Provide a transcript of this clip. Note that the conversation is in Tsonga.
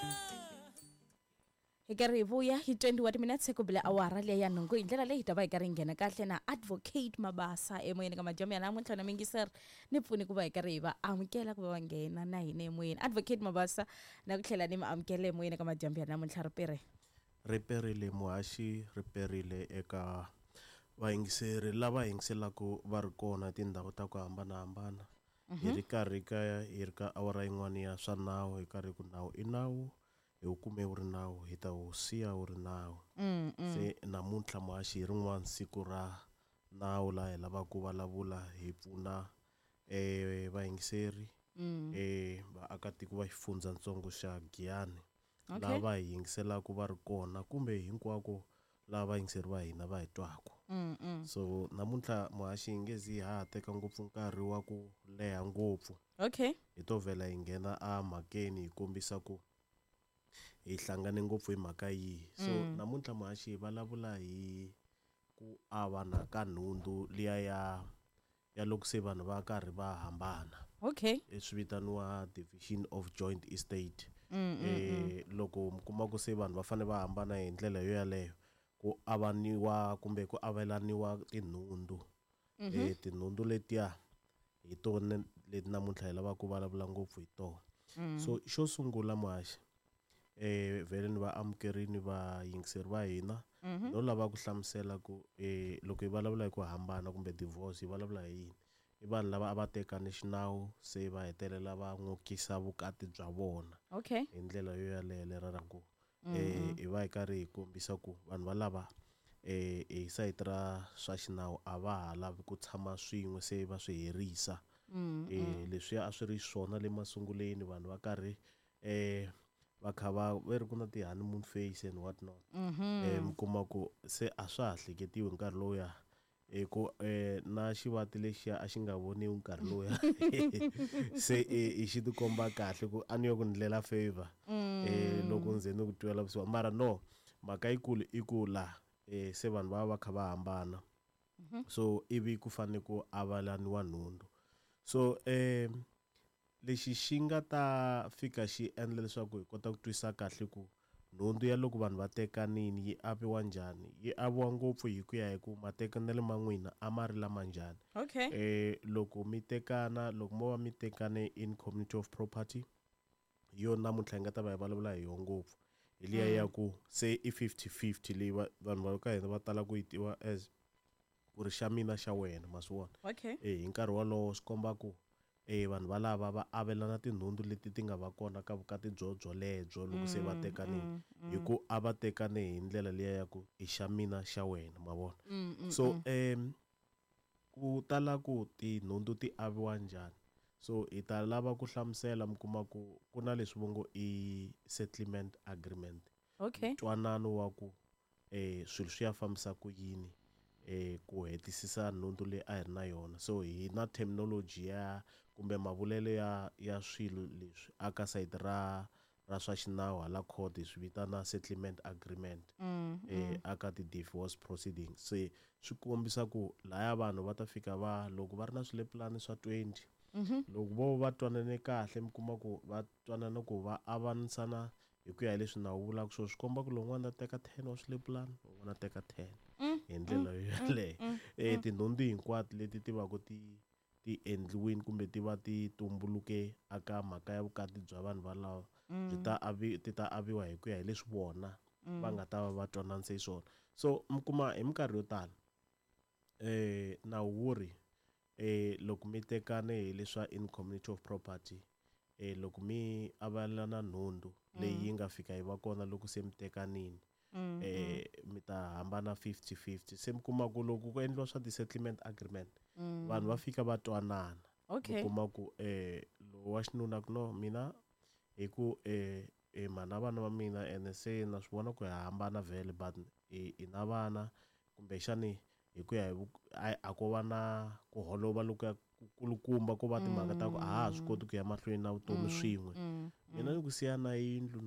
hi karhi hi vuya hi 20 wa timinutes ku bila awara leyi ya nhungu hi ndlela leyi hi ta va hi karhi hi nghena kahle na Advocate Mabasa emoyeni ka majamu ya namuntlha na mingiseri ni pfuni ku va hi karhi hi va amukela ku va nghena na hina emoyeni. Advocate Mabasa na ku tlhela ni mi amukela emoyeni ka majamu ya namuntlha ri perile muhaxi ri perile eka vayingiseri lava yingiselaka va ri kona tindhawu ta ku hambanahambana. Hi ri karhi hi ri ka awara yin'wana ya swa nawu hi karhi ku nawu i nawu hi wu kume wu ri nawu hi ta wu siya wu ri nawu. Se namuntlha muhaxi hi rin'wana siku ra nawu laha hi lavaka ku vulavula hi pfuna vayingiseri vaakatiko va xifundzatsongo xa Giyani lava hi yingiselaka va ri kona kumbe hinkwako lava yingiseri va hina va hi twaka. So namuntlha muhaxi hi nge zi ha teka ngopfu nkarhi wa ku leha ngopfu. Hi to vela hi nghena a mhakeni hi kombisa ku hi hlangane ngopfu hi mhaka yihi. So namuntlha muhaxi hi vulavula hi ku avana ka nhundzu liya ya loko se vanhu va karhi va hambana. Swi vitaniwa division of joint estate. Loko mi kuma ku se vanhu va fanele va hambana hi ndlela yo yaleyo ku avaniwa kumbe ku avelaniwa tinhundzu. Tinhundzu letiya hi tona leti namuntlha hi lavaka ku vulavula ngopfu hi tona. So xo sungula muhaxi vele ni va amukerini vayingiseri va hina no lava ku hlamusela ku loko hi vulavula hi ku hambana kumbe divorce hi vulavula hi yini. I vanhu lava a va tekane xinawu se va hetelela va n'okisa vukati bya vona hi ndlela yo yaleyo lera ku hi va hi karhi hi kombisa ku vanhu valava hi sayiti ra swa xinawu a va ha lavi ku tshama swin'we se va swi herisa. Leswiya a swi ri swona le masunguleni vanhu va karhi va kha va ri ku na ti-honeymoon phase and what not. Mi kuma ku se a swa ha hleketiwi nkarhi lowuya ku na xivati lexiya a xi nga voniwi nkarhi lowuya se i xi tikomba kahle ku a ni yo ku ndlela favor loko ndze ni ku twela vusiwana mara no mhaka yikulu i ku la se vanhu va kha va hambana so ivi ku fanele ku avelaniwa nhundzu. So lexi xi nga ta fika xi endla leswaku hi kota ku twisa kahle ku nhundzu ya loko vanhu va tekanini yi aviwa njhani. Yi aviwa ngopfu hi ku ya hi ku matekanelo ma n'wina a ma ri lama njhani. Loko mi tekana loko mo va mi tekane in community of property hi yona namuntlha hi nga ta va hi vulavula hi yona ngopfu hi liya ya ku se i 50-50 leyi vanhu va ka hina va tala ku yi tiva as ku ri xa mina xa wena ma swi vona. Hi nkarhi wolowo swi komba ku vanhu valava va avelana tinhundzu leti ti nga va kona ka vukati lebyo loko se va tekanini hi ku a va tekane hi ndlela liya ya ku i xa mina xa wena ma vona. So ku tala ku tinhundzu ti aviwa njhani. So hi ta lava ku hlamusela mi kuma ku ku na leswi vo ngo i settlement agreement. Ntwanano wa ku swilo swi ya fambisa ku yini ku hetisisa nhundzu leyi a hi ri na yona. So hi na terminology ya kumbe mavulelo ya swilo leswi aka sayiti ra swa xinawu hala court hi swi vitana settlement agreement aka ti-divorce proceedings. Se swi kombisa ku laya vanhu va ta fika va loko va ri na swilepulani swa 20 loko vo va twanane kahle mi kuma ku va twanana ku va avanisana hi ku ya hi leswi nawu vulaka so swi komba ku lowun'wana ta teka 10 wa swilepulani lowun'wana a teka 10 hi ndlela yo yaleyo. Tinhundzu hinkwato leti ti va ku ti endliwini kumbe ti va ti tumbuluke aka mhaka ya vukati bya vanhu valava ti ta aviwa hi ku ya hi leswi vona va nga ta va va twananise swona. So mi kuma hi minkarhi yo tala nawu wu ri loko mi tekane hi leswa in community of property loko mi avelana nhundzu leyi nga fika yi va kona loko se mi tekanini mi ta hambana 50-50. Se mi kuma ku loko ku endliwa swa ti-settlement agreement vanhu va fika va twanana mi kuma ku lowu wa xinuna ku no mina hi ku mhana vana va mina ene se na swi vona ku hi hambana vhele but hi na vana kumbexani hi ku ya hi a ko va na ku holova loko ya kulukumba ko va timhaka ta ku a ha swi koti ku ya mahlweni na vutomi swin'we mina ni ku siya na yindlu